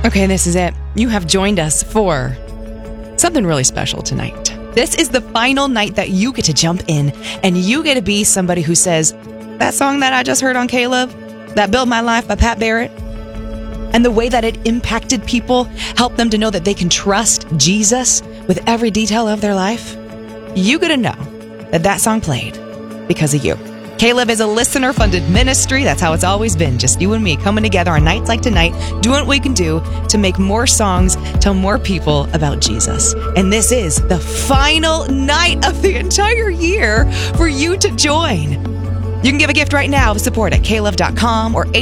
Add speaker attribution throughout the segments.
Speaker 1: Okay, this is it. You have joined us for something really special tonight. This is the final night that you get to jump in, and you get to be somebody who says, that song that I just heard on Caleb, that Build My Life by Pat Barrett, and the way that it impacted people, helped them to know that they can trust Jesus with every detail of their life. You get to know that that song played because of you. Caleb is a listener-funded ministry. That's how it's always been. Just you and me coming together on nights like tonight, doing what we can do to make more songs, tell more people about Jesus. And this is the final night of the entire year for you to join. You can give a gift right now of support at caleb.com or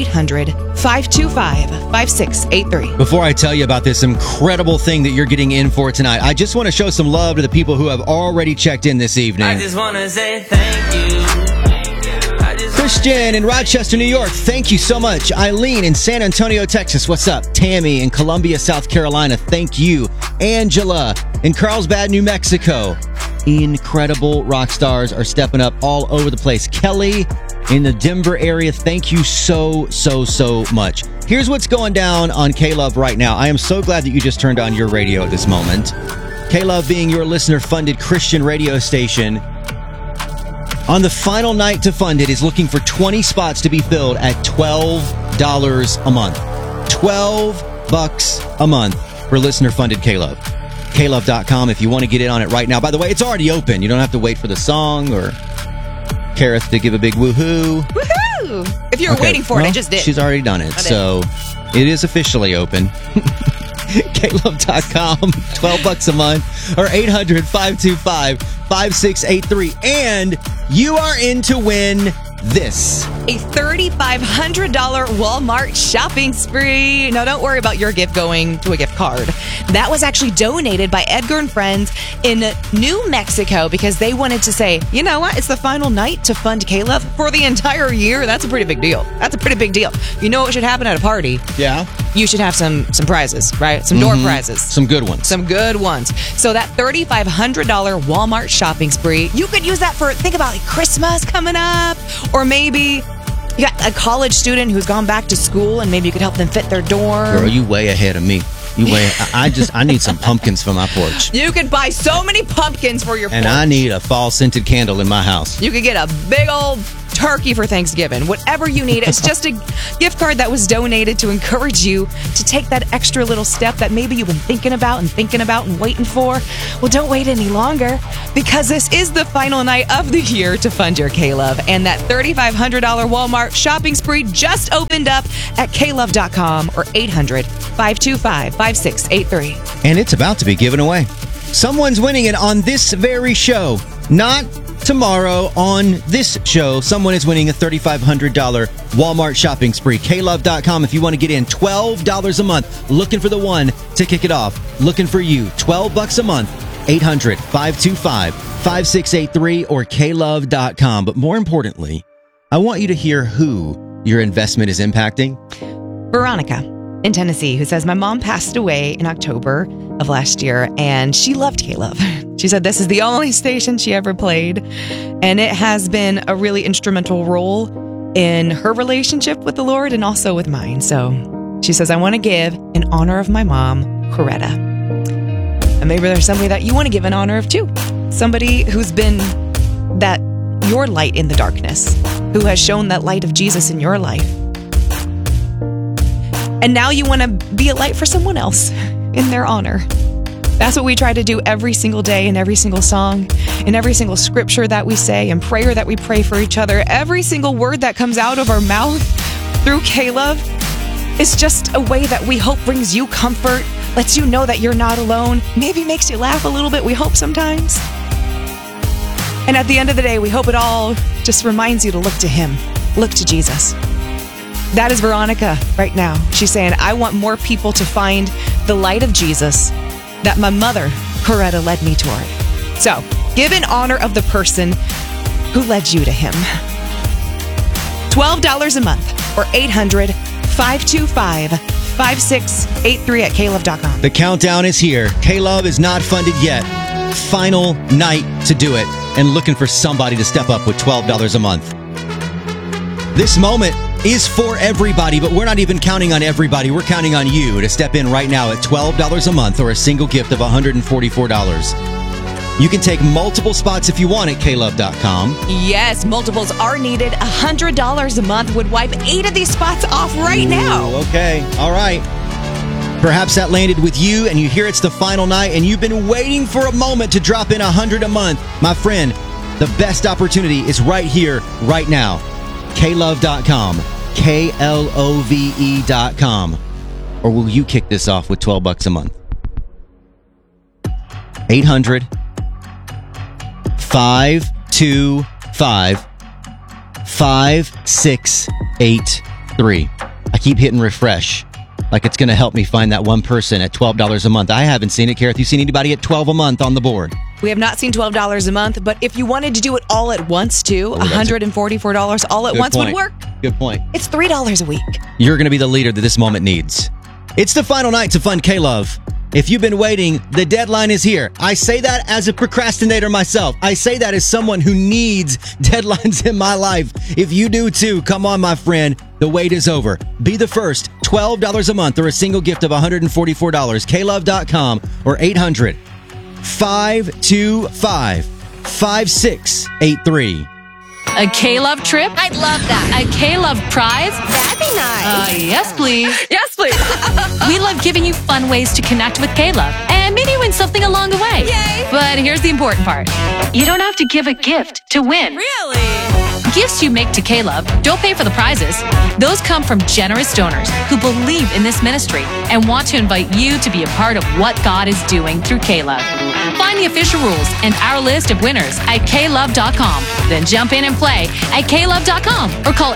Speaker 1: 800-525-5683.
Speaker 2: Before I tell you about this incredible thing that you're getting in for tonight, I just want to show some love to the people who have already checked in this evening.
Speaker 3: I just want to say thank you.
Speaker 2: Christian in Rochester, New York, thank you so much. Eileen in San Antonio, Texas, what's up? Tammy in Columbia, South Carolina, thank you. Angela in Carlsbad, New Mexico. Incredible rock stars are stepping up all over the place. Kelly in the Denver area, thank you so much. Here's what's going down on K-Love right now. I am so glad that you just turned on your radio at this moment. K-Love being your listener-funded Christian radio station, on the final night to fund it, is looking for 20 spots to be filled at $12 a month. $12 a month for listener-funded K-Love. K-Love.com if you want to get in on it right now. By the way, it's already open. You don't have to wait for the song or Kareth to give a big woohoo.
Speaker 1: Woohoo! If you were waiting for it, I just did.
Speaker 2: She's already done it. So it is officially open. Klove.com, $12 a month, or 800-525-5683. And you are in to win this.
Speaker 1: A $3,500 Walmart shopping spree. No, don't worry about your gift going to a gift card. That was actually donated by Edgar and Friends in New Mexico because they wanted to say, you know what? It's the final night to fund Caleb for the entire year. That's a pretty big deal. That's a pretty big deal. You know what should happen at a party?
Speaker 2: Yeah.
Speaker 1: You should have some prizes, right? Some door prizes.
Speaker 2: Some good ones.
Speaker 1: Some good ones. So that $3,500 Walmart shopping spree, you could use that for, think about like Christmas coming up, or maybe you got a college student who's gone back to school and maybe you could help them fit their dorm.
Speaker 2: Girl, you way ahead of me. I need some pumpkins for my porch.
Speaker 1: You could buy so many pumpkins for your porch.
Speaker 2: And I need a fall scented candle in my house.
Speaker 1: You could get a big old turkey for Thanksgiving. Whatever you need. It's just a gift card that was donated to encourage you to take that extra little step that maybe you've been thinking about and waiting for. Well, don't wait any longer, because this is the final night of the year to fund your K-Love. And that $3,500 Walmart shopping spree just opened up at klove.com or 800-525-5683.
Speaker 2: And it's about to be given away. Someone's winning it on this very show. Not tomorrow on this show. Someone is winning a $3,500 Walmart shopping spree. klove.com if you want to get in. $12 a month. Looking for the one to kick it off. Looking for you. $12 a month. 800-525-5683 or klove.com. But more importantly, I want you to hear who your investment is impacting.
Speaker 1: Veronica in Tennessee, who says, my mom passed away in October of last year, and she loved K-Love. She said this is the only station she ever played, and it has been a really instrumental role in her relationship with the Lord and also with mine. So she says, I want to give in honor of my mom, Coretta. And maybe there's somebody that you want to give in honor of too. Somebody who's been that your light in the darkness, who has shown that light of Jesus in your life. And now you want to be a light for someone else in their honor. That's what we try to do every single day, in every single song, in every single scripture that we say, and prayer that we pray for each other. Every single word that comes out of our mouth through K-Love is just a way that we hope brings you comfort, lets you know that you're not alone, maybe makes you laugh a little bit, we hope sometimes. And at the end of the day, we hope it all just reminds you to look to Him, look to Jesus. That is Veronica right now. She's saying, I want more people to find the light of Jesus that my mother, Coretta, led me toward. So, give in honor of the person who led you to Him. $12 a month or 800-525-5683 at klove.com.
Speaker 2: The countdown is here. K-Love is not funded yet. Final night to do it, and looking for somebody to step up with $12 a month. This moment is for everybody, but we're not even counting on everybody. We're counting on you to step in right now at $12 a month or a single gift of $144. You can take multiple spots if you want at klove.com.
Speaker 1: Yes, multiples are needed. $100 a month would wipe 8 of these spots off right now.
Speaker 2: Okay, all right. Perhaps that landed with you and you hear it's the final night and you've been waiting for a moment to drop in $100 a month. My friend, the best opportunity is right here, right now. klove.com. KLOVE.com. Or will you kick this off with $12 a month? 800-525-5683. I keep hitting refresh like it's going to help me find that one person at $12 a month. I haven't seen it. Kareth, you seen anybody at $12 a month on the board?
Speaker 1: We have not seen $12 a month, but if you wanted to do it all at once, too, $144 all at once would work.
Speaker 2: Good point.
Speaker 1: It's $3 a week.
Speaker 2: You're going to be the leader that this moment needs. It's the final night to fund K-Love. If you've been waiting, the deadline is here. I say that as a procrastinator myself. I say that as someone who needs deadlines in my life. If you do too, come on, my friend. The wait is over. Be the first. $12 a month or a single gift of $144. klove.com or 800-525-5683.
Speaker 4: A K-Love trip?
Speaker 5: I'd love that.
Speaker 4: A K-Love prize?
Speaker 5: That'd be nice.
Speaker 4: Yes, please.
Speaker 1: Yes, please.
Speaker 4: We love giving you fun ways to connect with K-Love and maybe win something along the way.
Speaker 5: Yay.
Speaker 4: But here's the important part. You don't have to give a gift to win.
Speaker 5: Really?
Speaker 4: Gifts you make to K-Love don't pay for the prizes. Those come from generous donors who believe in this ministry and want to invite you to be a part of what God is doing through K-Love. Find the official rules and our list of winners at klove.com. Then jump in and play at klove.com or call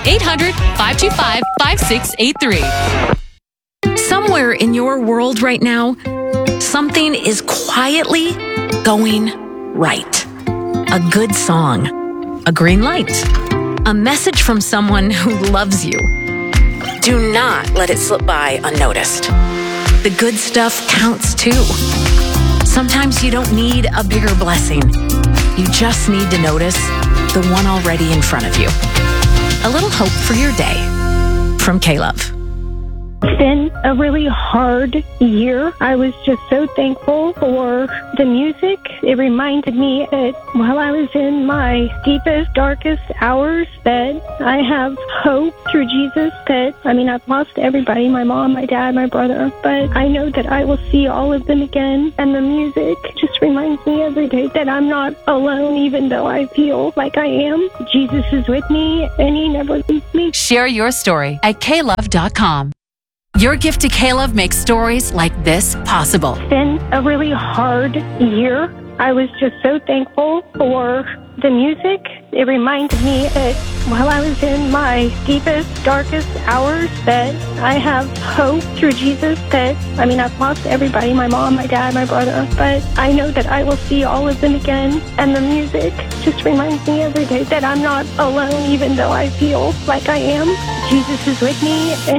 Speaker 4: 800-525-5683. Somewhere in your world right now, something is quietly going right. A good song, a green light, a message from someone who loves you. Do not let it slip by unnoticed. The good stuff counts too. Sometimes you don't need a bigger blessing. You just need to notice the one already in front of you. A little hope for your day from K-Love.
Speaker 6: It's been a really hard year. I was just so thankful for the music. It reminded me that while I was in my deepest, darkest hours, that I have hope through Jesus. I've lost everybody, my mom, my dad, my brother, but I know that I will see all of them again. And the music just reminds me every day that I'm not alone, even though I feel like I am. Jesus is with me, and he never leaves me.
Speaker 4: Share your story at klove.com. Your gift to K-Love makes stories like this possible.
Speaker 6: It's been a really hard year. I was just so thankful for the music. It reminded me that while I was in my deepest, darkest hours, that I have hope through Jesus. I've lost everybody, my mom, my dad, my brother, but I know that I will see all of them again. And the music just reminds me every day that I'm not alone, even though I feel like I am. Jesus is with me. And